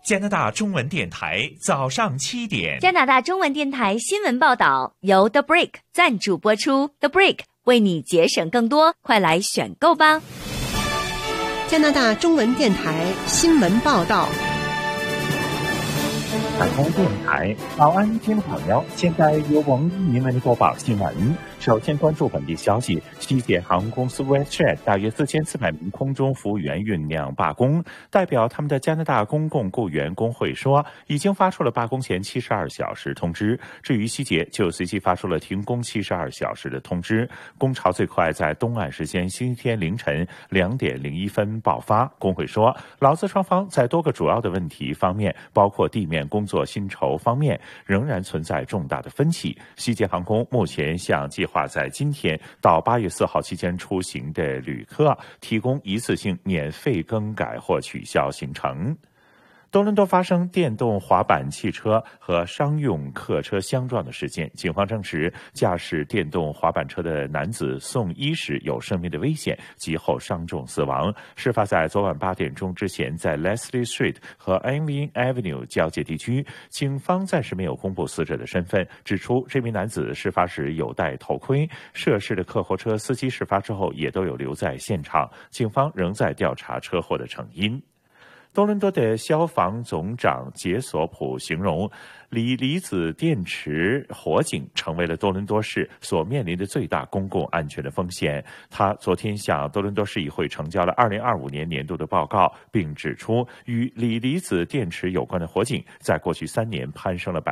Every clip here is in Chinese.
加拿大中文电台早上7点。 加拿大中文电台新闻报道由 The Brick 赞助播出。The Brick 为你节省更多，快来选购吧。 加拿大中文电台新闻报道。 海通电台早安，听众朋友，现在由王一为您播报新闻。首先关注本地消息，西捷航空公司 WestJet 大约4400名空中服务员酝酿罢工，代表他们的加拿大公共雇员工会说，已经发出了罢工前72小时通知。至于西捷，就随即发出了停工72小时的通知。工潮最快在东岸时间星期天凌晨2点01分爆发。工会说，劳资双方在多个主要的问题方面，包括地面工作薪酬方面，仍然存在重大的分歧。西捷航空目前向计划在今天到8月4号期间出行的旅客提供一次性免费更改或取消行程。多伦多发生电动滑板汽车和商用客车相撞的事件，警方证实驾驶电动滑板车的男子送医时有生命的危险，及后伤重死亡。事发在昨晚8点钟之前，在 Leslie Street 和 Irving Avenue 交界地区。警方暂时没有公布死者的身份，指出这名男子事发时有戴头盔，涉事的客货车司机事发之后也都有留在现场。警方仍在调查车祸的成因。多伦多的消防总长杰索普形容，锂离子电池火警成为了多伦多市所面临的最大公共安全的风险。他昨天向多伦多市议会呈交了2025年年度的报告，并指出与锂离子电池有关的火警在过去3年攀升了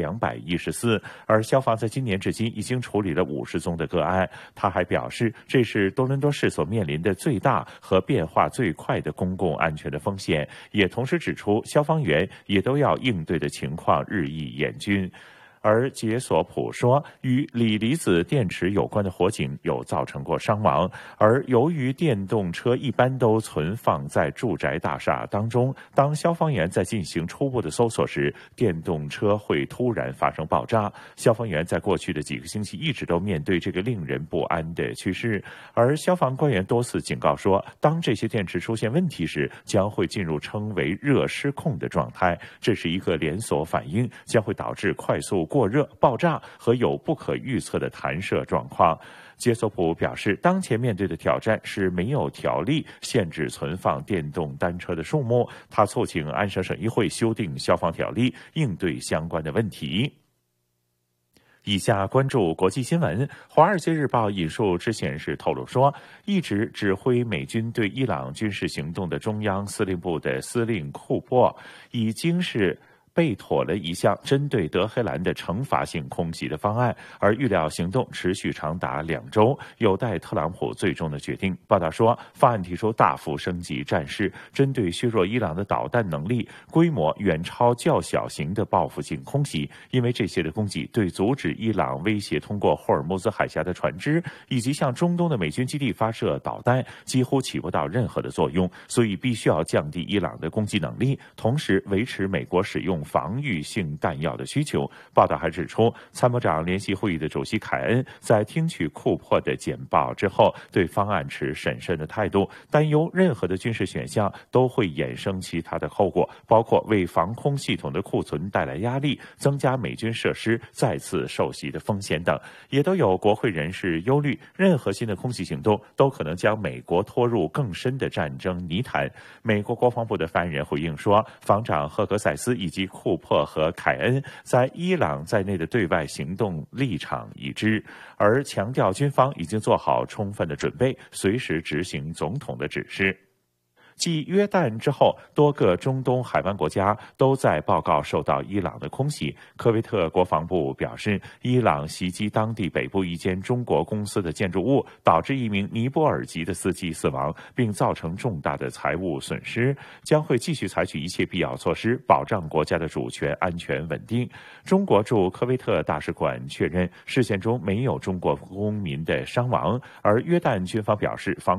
214%，而消防在今年至今已经处理了50宗的个案。他还表示，这是多伦多市所面临的最大和变化最快的公共安全的风险，也同时指出消防员也都要应对的情况日益严峻。而杰索普说，与锂离子电池有关的火警有造成过伤亡，而由于电动车一般都存放在住宅大厦当中，当消防员在进行初步的搜索时，电动车会突然发生爆炸。消防员在过去的几个星期一直都面对这个令人不安的趋势，而消防官员多次警告说，当这些电池出现问题时，将会进入称为热失控的状态，这是一个连锁反应，将会导致快速过热、爆炸和有不可预测的弹射状况。杰索普表示，当前面对的挑战是没有条例限制存放电动单车的数目。他促请安省省议会修订消防条例，应对相关的问题。以下关注国际新闻。《华尔街日报》引述知情人士透露说，一直指挥美军对伊朗军事行动的中央司令部的司令库珀已经是备妥了一项针对德黑兰的惩罚性空袭的方案，而预料行动持续长达2周，有待特朗普最终的决定。报道说，方案提出大幅升级战事，针对削弱伊朗的导弹能力，规模远超较小型的报复性空袭，因为这些的攻击对阻止伊朗威胁通过霍尔木兹海峡的船只以及向中东的美军基地发射导弹几乎起不到任何的作用，所以必须要降低伊朗的攻击能力，同时维持美国使用防御性弹药的需求。报道还指出，参谋长联席会议的主席凯恩在听取库珀的简报之后，对方案持审慎的态度，担忧任何的军事选项都会衍生其他的后果，包括为防空系统的库存带来压力，增加美军设施再次受袭的风险等。也都有国会人士忧虑，任何新的空袭行动都可能将美国拖入更深的战争泥潭。美国国防部的发言人回应说，防长赫格塞斯以及库珀和凯恩在伊朗在内的对外行动立场一致，而强调军方已经做好充分的准备，随时执行总统的指示。继约旦之后，多个中东海湾国家都在报告受到伊朗的空袭。科威特国防部表示，伊朗袭击当地北部一间中国公司的建筑物，导致一名尼泊尔籍的司机死亡，并造成重大的财物损失，将会继续采取一切必要措施，保障国家的主权、安全、稳定。中国驻科威特大使馆确认，事件中没有中国公民的伤亡，而约旦军方表示，防